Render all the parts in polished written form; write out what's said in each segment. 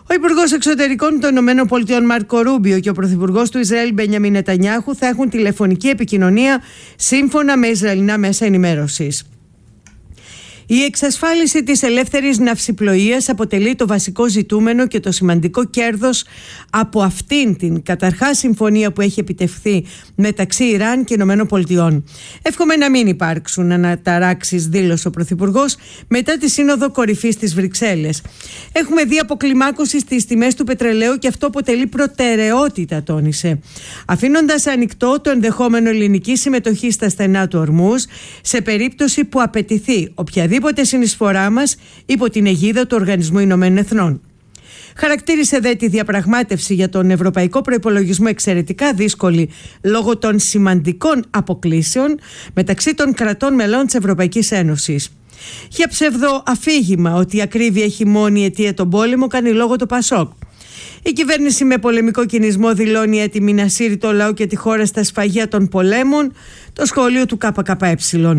Ο Υπουργός Εξωτερικών των ΗΠΑ Μάρκο Ρούμπιο και ο Πρωθυπουργός του Ισραήλ Μπενιαμίν Νετανιάχου θα έχουν τηλεφωνική επικοινωνία σύμφωνα με Ισραηλινά μέσα ενημέρωσης. Η εξασφάλιση της ελεύθερης ναυσιπλοείας αποτελεί το βασικό ζητούμενο και το σημαντικό κέρδος από αυτήν την καταρχάς συμφωνία που έχει επιτευχθεί μεταξύ Ιράν και ΗΠΑ. Εύχομαι να μην υπάρξουν αναταράξεις, δήλωσε ο Πρωθυπουργός μετά τη Σύνοδο Κορυφής της Βρυξέλλες. Έχουμε δει αποκλιμάκωση στις τιμές του πετρελαίου και αυτό αποτελεί προτεραιότητα, τόνισε, αφήνοντας ανοιχτό το ενδεχόμενο ελληνικής συμμετοχής στα στενά του Ορμούζ σε περίπτωση που απαιτηθεί οποιαδήποτε συνεισφορά μας υπό την αιγίδα του Οργανισμού Ηνωμένων Εθνών. Χαρακτήρισε δε τη διαπραγμάτευση για τον ευρωπαϊκό προϋπολογισμό εξαιρετικά δύσκολη λόγω των σημαντικών αποκλήσεων μεταξύ των κρατών μελών της Ευρωπαϊκής Ένωσης. Για ψευδοαφήγημα ότι η ακρίβεια έχει μόνη αιτία τον πόλεμο κάνει λόγο το Πασόκ. Η κυβέρνηση με πολεμικό κινησμό δηλώνει έτοιμη να σύρει το λαό και τη χώρα στα σφαγεία των πολέμων, το σχόλιο του ΚΚΕ.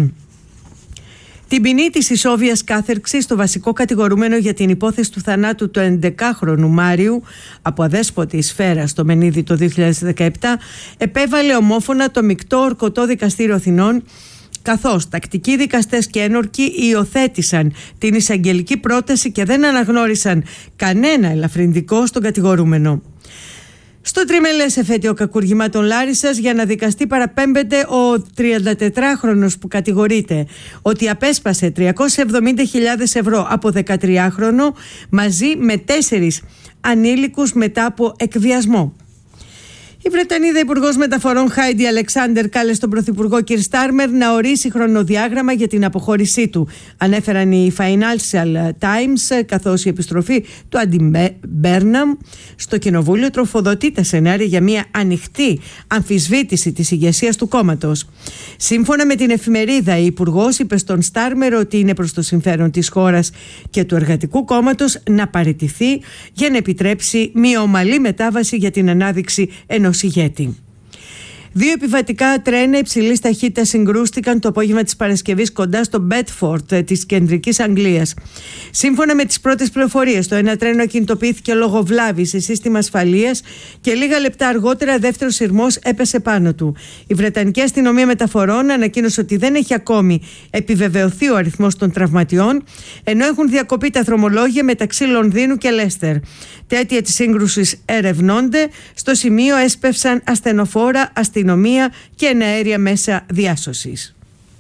Την ποινή της ισόβιας κάθερξης στο βασικό κατηγορούμενο για την υπόθεση του θανάτου του 11χρονου Μάριου από αδέσποτη σφαίρα στο Μενίδη το 2017 επέβαλε ομόφωνα το Μεικτό Ορκωτό Δικαστήριο Αθηνών, καθώς τακτικοί δικαστές και ένορκοι υιοθέτησαν την εισαγγελική πρόταση και δεν αναγνώρισαν κανένα ελαφρυντικό στον κατηγορούμενο. Στο τριμελές εφέτειο κακουργημάτων Λάρισσας για να δικαστεί παραπέμπεται ο 34χρονος που κατηγορείται ότι απέσπασε 370.000 ευρώ από 13χρονο μαζί με 4 ανήλικους μετά από εκβιασμό. Η Βρετανίδα Υπουργός Μεταφορών Χάιντι Αλεξάντερ κάλεσε τον Πρωθυπουργό Κιρ Στάρμερ να ορίσει χρονοδιάγραμμα για την αποχώρησή του. Ανέφεραν οι Financial Times, καθώς η επιστροφή του Άντι Μπέρναμ στο Κοινοβούλιο τροφοδοτεί τα σενάρια για μια ανοιχτή αμφισβήτηση της ηγεσίας του κόμματος. Σύμφωνα με την εφημερίδα, η Υπουργός είπε στον Στάρμερ ότι είναι προς το συμφέρον της χώρας και του Εργατικού Κόμματος να παραιτηθεί για να επιτρέψει μια ομαλή μετάβαση για την ανάδειξη ενός ηγέτη. 2 επιβατικά τρένα υψηλής ταχύτητας συγκρούστηκαν το απόγευμα της Παρασκευής κοντά στο Μπέτφορντ της κεντρικής Αγγλίας. Σύμφωνα με τις πρώτες πληροφορίες, το ένα τρένο ακινητοποιήθηκε λόγω βλάβης σε σύστημα ασφαλείας και λίγα λεπτά αργότερα δεύτερος σειρμός έπεσε πάνω του. Η Βρετανική Αστυνομία Μεταφορών ανακοίνωσε ότι δεν έχει ακόμη επιβεβαιωθεί ο αριθμός των τραυματιών, ενώ έχουν διακοπεί τα δρομολόγια μεταξύ Λονδίνου και Λέστερ. Τα αίτια της σύγκρουσης ερευνώνται. Στο σημείο έσπευσαν ασθενοφόρα, αστυνομία και εναέρια μέσα διάσωσης.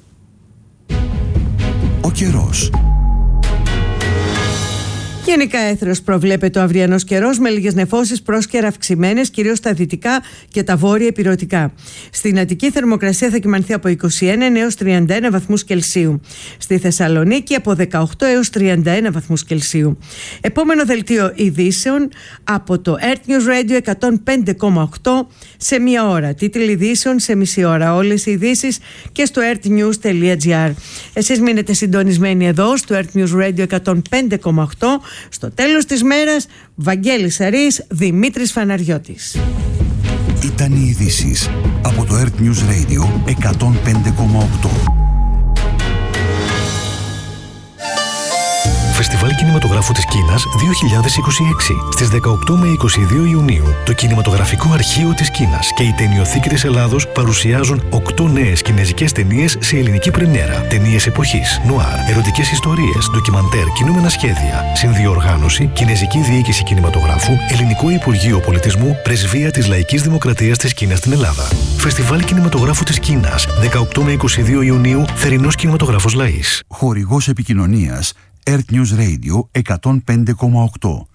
Ο καιρός. Γενικά έθρος προβλέπεται ο αυριανός καιρός με λίγες νεφώσεις πρόσκαιρα αυξημένες, κυρίως στα δυτικά και τα βόρεια ηπειρωτικά. Στην Αττική θερμοκρασία θα κυμανθεί από 21 έως 31 βαθμούς Κελσίου. Στη Θεσσαλονίκη από 18 έως 31 βαθμούς Κελσίου. Επόμενο δελτίο ειδήσεων από το Earth News Radio 105,8 σε μία ώρα. Τίτλοι ειδήσεων σε μισή ώρα. Όλες οι ειδήσεις και στο earthnews.gr. Εσείς μείνετε συντονισμένοι εδώ στο Earth News Radio 105,8. Στο τέλος της μέρας, Βαγγέλης Σαρής, Δημήτρης Φαναριώτης. Ήταν οι ειδήσεις από το Earth News Radio 105,8. Φεστιβάλ Κινηματογράφου της Κίνας 2026. Στις 18 με 22 Ιουνίου, το Κινηματογραφικό Αρχείο της Κίνας και η Ταινιοθήκη της Ελλάδος παρουσιάζουν 8 νέες κινεζικές ταινίες σε ελληνική πρεμιέρα. Ταινίες εποχής, νουάρ, ερωτικές ιστορίες, ντοκιμαντέρ, κινούμενα σχέδια. Συνδιοργάνωση, Κινεζική Διοίκηση Κινηματογράφου, Ελληνικό Υπουργείο Πολιτισμού, Πρεσβεία της Λαϊκής Δημοκρατίας της Κίνας στην Ελλάδα. Φεστιβάλ Κινηματογράφου της Κίνας 18 με 22 Ιουνίου, Θερινός Κινηματογράφος Λαΐς. Χορηγός επικοινωνίας Earth News Radio 105,8.